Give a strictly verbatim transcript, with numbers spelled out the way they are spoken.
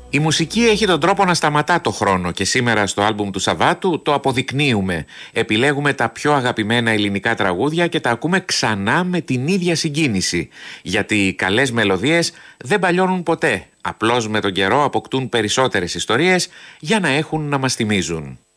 Η μουσική έχει τον τρόπο να σταματά το χρόνο και σήμερα στο άλμπουμ του Σαββάτου το αποδεικνύουμε. Επιλέγουμε τα πιο αγαπημένα ελληνικά τραγούδια και τα ακούμε ξανά με την ίδια συγκίνηση. Γιατί οι καλές μελωδίες δεν παλιώνουν ποτέ. Απλώς με τον καιρό αποκτούν περισσότερες ιστορίες για να έχουν να μας θυμίζουν.